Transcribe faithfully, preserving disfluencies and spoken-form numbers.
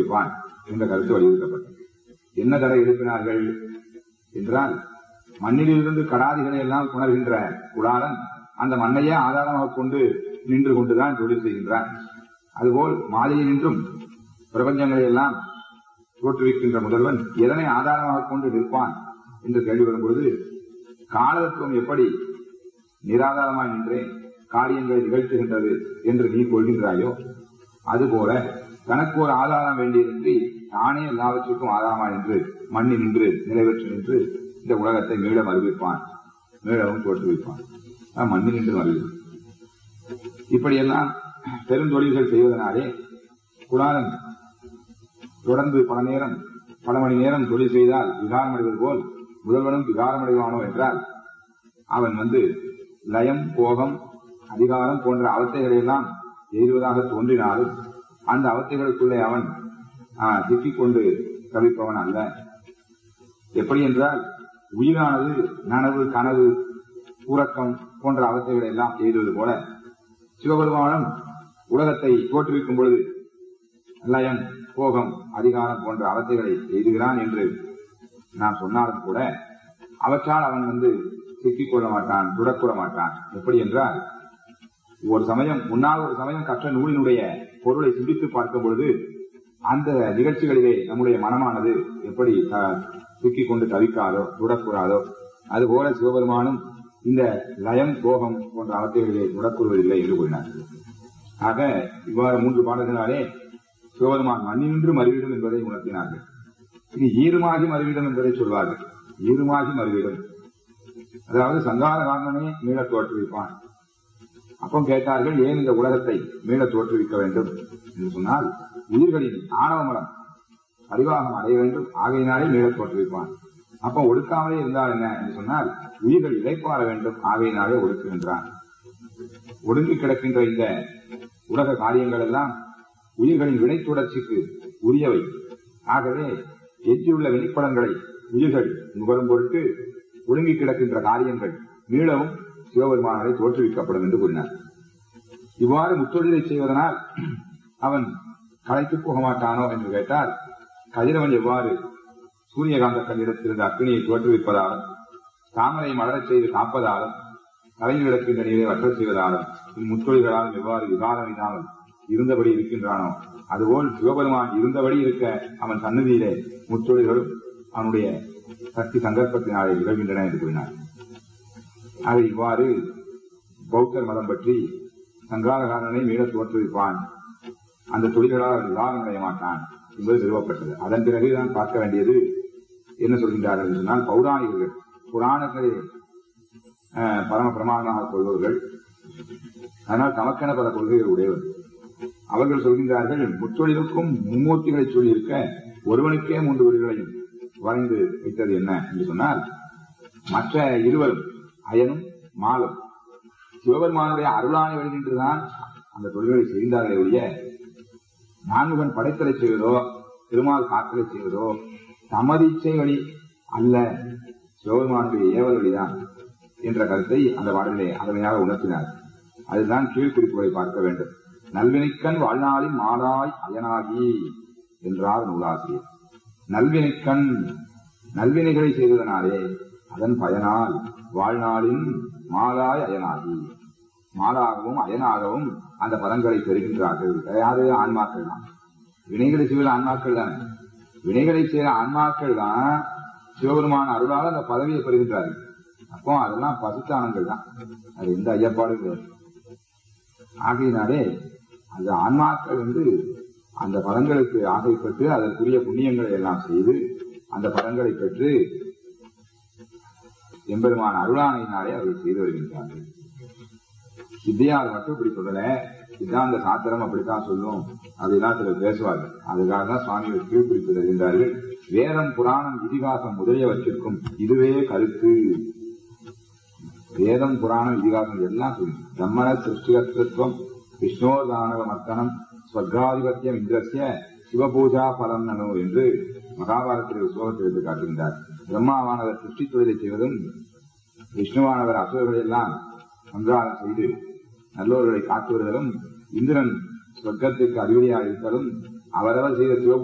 தோற்றுவிப்பான் என்ற கருத்து வலியுறுத்தப்பட்டது. என்ன தடை எழுப்பினார்கள் என்றால், மண்ணிலிருந்து கடாதிகளை எல்லாம் புணர்கின்ற குடாரன் அந்த மண்ணையே ஆதாரமாக கொண்டு நின்று கொண்டுதான் தொழில் செய்கின்றான். அதுபோல் மாலையில் நின்றும் பிரபஞ்சங்களை எல்லாம் தோற்றுவிக்கின்ற முதல்வன் எதனை ஆதாரமாக கொண்டு நிற்பான் என்று கேள்வி வரும்பொழுது, காலதத்துவம் எப்படி நிராதாரமாய் நின்றே காரியங்களை நிகழ்த்துகின்றது என்று நீ கொள்கின்றாயோ, அதுபோல தனக்கு ஒரு ஆதாரம் வேண்டியின்றி தானே எல்லாவற்றுக்கும் ஆதாரமாய் நின்று மண்ணி நின்று நிறைவேற்றி நின்று இந்த உலகத்தை மீளம் அறிவிப்பான், மீளவும் தோற்றுவிப்பான். மண்ணில் நின்று அறிவிப்பான். இப்படியெல்லாம் பெருந்தொழில்கள் செய்வதனாலே குடாரன் தொடர்ந்து பல நேரம் பல மணி நேரம் தொழில் செய்தால் விகாரமடைவது போல் முதல்வனும் விகாரமடைவானோ என்றால், அவன் வந்து லயம், போகம், அதிகாரம் போன்ற அவத்தைகளை எல்லாம் எய்துவதாக தோன்றினாலும் அந்த அவத்தைகளுக்குள்ளே அவன் சிக்கிக் கொண்டு தவிப்பவன் அல்ல. எப்படி என்றால், உயிரானது நனவு, கனவு, உறக்கம் போன்ற அவத்தைகளை எல்லாம் எய்துவது போல சிவபெருமானும் உலகத்தை தோற்றுவிக்கும் பொழுது லயம், போகம், அதிகாரம் போன்ற அவத்தைகளை எய்துகிறான் என்று நான் சொன்னாலும் கூட அவற்றால் அவன் வந்து சிக்கிக் கொள்ள மாட்டான், துடக்கூட மாட்டான். எப்படி என்றால், ஒரு சமயம் முன்னால் ஒரு சமயம் கற்ற நூலினுடைய பொருளை சிந்தித்து பார்க்கும் பொழுது அந்த நிகழ்ச்சிகளிலே நம்முடைய மனமானது எப்படி சிக்கிக் கொண்டு தவிக்காதோ துடக்கூடாதோ, அதுபோல சிவபெருமானும் இந்த லயம், போகம் போன்ற அவத்தைகளிலே துடக்கூறுவதில்லை என்று கூறினார். ஆக இவ்வாறு மூன்று பாடல்களாலே சிவபெருமான் மண்ணினின்று மறுவிடும் என்பதை உணர்த்தினார்கள். இது ஈருமாகி மறுவிடும் என்பதை சொல்வார்கள். ஈருமாகி மறுவிடும், அதாவது சங்கார காரணமே மீள தோற்றுவிப்பான். அப்போ கேட்டார்கள், ஏன் இந்த உலகத்தை மீள தோற்றுவிக்க வேண்டும் என்று சொன்னால், உயிர்களின் ஆணவமலம் பரிவாகம் அடைய வேண்டும், ஆகையினாலே மீள தோற்றுவிப்பான். அப்போ ஒடுக்காமலே இருந்தால் என்ன என்று சொன்னால், உயிர்கள் இழைப்பாற வேண்டும், ஆகையினாலே ஒடுக்குகின்றான். ஒடுங்கி கிடக்கின்ற இந்த உலக காரியங்கள் எல்லாம் உயிர்களின் வினை தொடர்ச்சிக்கு உரியவை. ஆகவே எஞ்சியுள்ள வெளிப்படங்களை உயிர்கள் நுகரும் பொருட்டு ஒடுங்கி கிடக்கின்ற காரியங்கள் மீளவும் சிவபெருமானை தோற்றுவிக்கப்படும் என்று கூறினார். இவ்வாறு முத்தொழிலை செய்வதனால் அவன் களைத்துப் போக மாட்டானோ என்று கேட்டால், கதிரவன் எவ்வாறு சூரியகாந்த கல்லிடத்திலிருந்து அக்னியை தோற்றுவிப்பதாலும் தாமரை மலரச் செய்து காப்பதாலும் கலையில் கிடக்கின்ற நீரை வற்றச் செய்வதாலும் இம்முத்தொழில்களால் எவ்வாறு விகாரம் இல்லாமல் இருந்தபடி இருக்கின்றானோ, அதுபோல் சிவபெருமான் இருந்தபடி இருக்க அவன் சன்னதியிலே முத்தொழில்களும் அவனுடைய சக்தி சங்கற்பத்தினாலே நிகழ்கின்றன என்று கூறினார். ஆக இவ்வாறு பௌத்தர் மதம் பற்றி சங்காரகாரனை மீள தோற்றுவிப்பான், அந்த தொழில்களால் விகாரம் அடைய மாட்டான் என்பது நிறுவப்பட்டது. அதன் பிறகுதான் பார்க்க வேண்டியது என்ன சொல்கின்றார்கள் என்று சொன்னால், பௌராணிகர்கள் புராணங்களை பரம பிரமாணமாக கொள்பவர்கள், அதனால் தமக்கென பல கொள்கைகள் உடையவர். அவர்கள் சொல்கின்றார்கள், முத்தொழிலுக்கும் மும்மூர்த்திகளை சொல்லியிருக்க ஒருவனுக்கே மூன்று உயிர்களையும் வரைந்து வைத்தது என்ன என்று சொன்னால், மற்ற இருவரும் அயனும் மாலும் சிவபெருமானுடைய அருளானை வழிகின்றுதான் அந்த தொழில்களை செய்தார்களே ஒழிய நான்முகன் படைத்தலை செய்வதோ திருமால் காத்தலை செய்வதோ தமதிச்சை வழி அல்ல, சிவபெருமானுடைய ஏவல் வழிதான் என்ற கருத்தை அந்த பாடலிலே அருமையாக உணர்த்தினார். அதுதான் கீழ்குறிப்புகளை பார்க்க வேண்டும். நல்வினைக்கண் வாழ்நாளின் மாலாய் அயனாகி என்றார் நூலாசிரியர். நல்வினைக்கண் நல்வினைகளை செய்வதனாலே அதன் பயனால் வாழ்நாளின் மாலாய் அயனாகி, மாலாகவும் அயனாகவும் அந்த பதங்களை பெறுகின்றார்கள். யாரு? ஆன்மாக்கள் தான். வினைகளை செய்வது ஆன்மாக்கள் தான். வினைகளை செய்த ஆன்மாக்கள் தான் சிவபெருமான அருளால் அந்த பதவியை பெறுகின்றார்கள். அப்போ அதெல்லாம் பசுத்தானங்கள் தான், அது எந்த ஐயப்பாடும் கிடையாது. ஆகையினாலே அந்த ஆன்மாக்கள் வந்து அந்த பதங்களுக்கு ஆசைப்பட்டு அதற்குரிய புண்ணியங்களை எல்லாம் செய்து அந்த பதங்களை பெற்று எம்பெருமான அருளானையினாலே அவர்கள் செய்து வருகின்றார்கள். சித்தியார் மட்டும் இப்படி சொல்லல, சித்தாந்த சாத்திரம் அப்படித்தான் சொல்லும் அப்படிலாம் சிலர் பேசுவார்கள். அதுக்காக தான் சுவாமிகள் கீழ்குறிப்பு தருகின்றார்கள். வேதம், புராணம், இதிகாசம் முதலியவற்றிற்கும் இதுவே கருத்து. வேதம், புராணம், இதிகாசம் எல்லாம் சொல்லி பிரம்மண சிருஷ்டிகத்துவம், விஷ்ணோதானவ மர்த்தனம், ஸ்வர்காதிபத்தியம், இந்திரசிய சிவபூஜா பலம் நனு என்று மகாபாரத்தில் ஸ்லோகத்தில் எடுத்து காட்டுகின்றார். பிரம்மாவானவர் சிருஷ்டி தொழிலை செய்வதும் விஷ்ணுவானவர் அசுரர்களை எல்லாம் சங்காரம் செய்து நல்லோர்களை காத்து வருவதும் இந்திரன் சொர்க்கத்திற்கு அறிவுரையாக இருப்பதும் அவரவர் செய்த சிவ